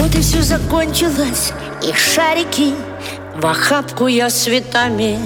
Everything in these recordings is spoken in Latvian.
Вот и все закончилось, и шарики в охапку я с цветами.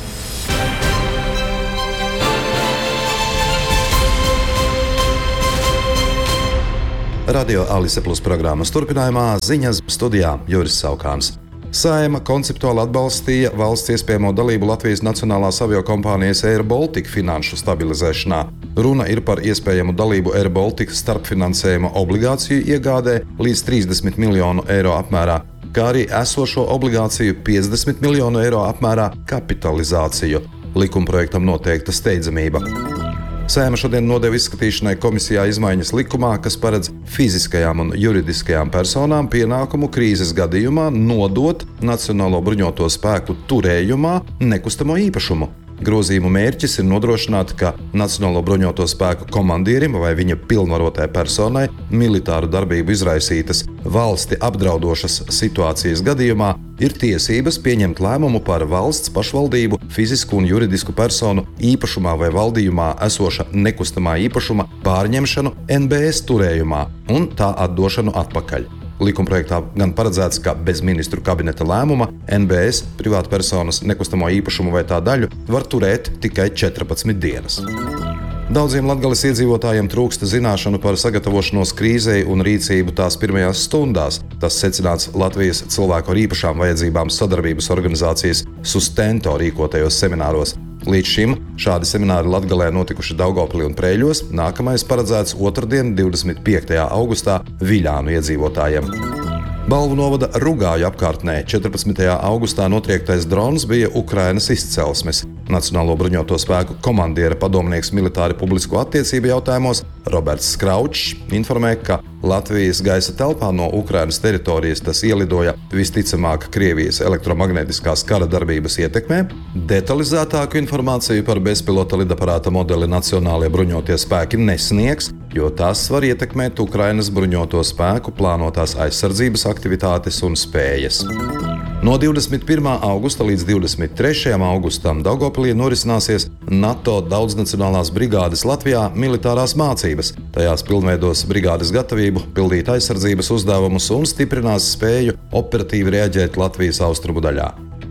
Radio Alise Plus programmas turpinājumā ziņas studijā Juris Saukāns. Saeima konceptuāli atbalstīja valsts iespējamo dalību Latvijas Nacionālās aviokompānijas Air Baltica finanšu stabilizēšanā. Runa ir par iespējamu dalību Air Baltica starpfinansējuma obligāciju iegādē līdz 30 miljonu eiro apmērā, kā arī esošo obligāciju 50 miljonu eiro apmērā kapitalizāciju. Likumprojektam noteikta steidzamība. Saeima šodien nodeva izskatīšanai komisijā izmaiņas likumā, kas paredz fiziskajām un juridiskajām personām pienākumu krīzes gadījumā nodot Nacionālo bruņoto spēku turējumā nekustamo īpašumu. Grozījumu mērķis ir nodrošināt, ka Nacionālo bruņoto spēku komandierim vai viņa pilnvarotai personai militāru darbību izraisītas valsti apdraudošas situācijas gadījumā ir tiesības pieņemt lēmumu par valsts, pašvaldību, fizisku un juridisku personu īpašumā vai valdījumā esoša nekustamā īpašuma pārņemšanu NBS turējumā un tā atdošanu atpakaļ. Likumprojektā gan paredzēts, ka bez ministru kabineta lēmuma NBS privātpersonas nekustamo īpašumu vai tā daļu var turēt tikai 14 dienas. Daudziem Latgales iedzīvotājiem trūksta zināšanu par sagatavošanos krīzei un rīcību tās pirmajās stundās. Tas secināts Latvijas cilvēku ar īpašām vajadzībām sadarbības organizācijas Sustento rīkotajos semināros. Līdz šim šādi semināri Latgalē notikuši Daugavpilī un Preiļos, nākamais paredzēts otrdien, 25. augustā Viļānu iedzīvotājiem. Balvu novada Rugāju apkārtnē 14. augustā notriektais drons bija Ukrainas izcelsmes. Nacionālo bruņoto spēku komandiera padomnieks militāri publisko attiecību jautājumos Roberts Skraučs informē, ka Latvijas gaisa telpā no Ukrainas teritorijas tas ielidoja visticamāk Krievijas elektromagnētiskās kara darbības ietekmē. Detalizētāku informāciju par bezpilota lidaparāta modeli Nacionālie bruņotie spēki nesniegs, jo tas var ietekmēt Ukrainas bruņoto spēku plānotās aizsardzības aktivitātes un spējas. No 21. augusta līdz 23. augustam Daugavpilī norisināsies NATO daudznacionālās brigādes Latvijā militārās mācības. Tajās pilnveidos brigādes gatavību, pildīt aizsardzības uzdevumus un stiprinās spēju operatīvi reaģēt Latvijas austrumu daļā.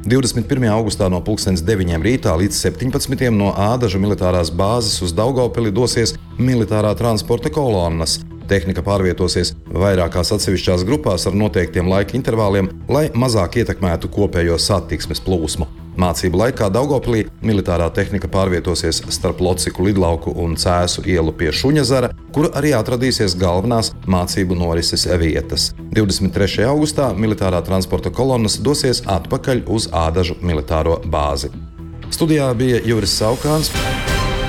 21. augustā no 9:00 rītā līdz 17:00 no Ādažu militārās bāzes uz Daugavpili dosies militārā transporta kolonnas. Tehnika pārvietosies vairākās atsevišķās grupās ar noteiktiem laika intervāliem, lai mazāk ietekmētu kopējo satiksmes plūsmu. Mācību laikā Daugavpilī militārā tehnika pārvietosies starp Lociku lidlauku un Cēsu ielu pie Šuņazara, kur arī atradīsies galvenās mācību norises vietas. 23. augustā militārā transporta kolonnas dosies atpakaļ uz Ādažu militāro bāzi. Studijā bija Juris Saukāns.